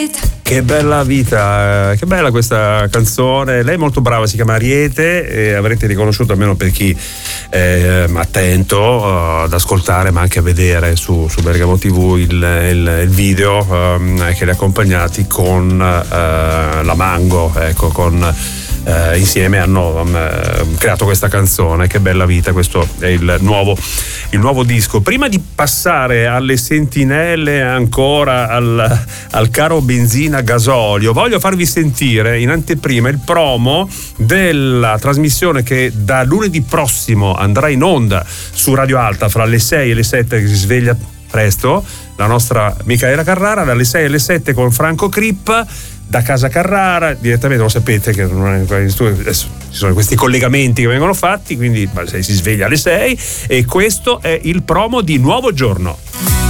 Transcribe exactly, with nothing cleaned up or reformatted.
Che bella vita, che bella questa canzone. Lei è molto brava, si chiama Ariete e avrete riconosciuto, almeno per chi è attento uh, ad ascoltare ma anche a vedere su, su Bergamo tivù il, il, il video um, che li ha accompagnati con uh, la Mango, ecco, con Uh, insieme hanno um, creato questa canzone. Che bella vita, questo è il nuovo, il nuovo disco. Prima di passare alle sentinelle, ancora al, al caro benzina gasolio, voglio farvi sentire in anteprima il promo della trasmissione che da lunedì prossimo andrà in onda su Radio Alta fra le sei e le sette, che si sveglia presto la nostra Micaela Carrara, dalle sei alle sette con Franco Crippa da casa Carrara direttamente. Lo sapete che non è, adesso ci sono questi collegamenti che vengono fatti, quindi si sveglia alle sei e questo è il promo di Nuovo Giorno.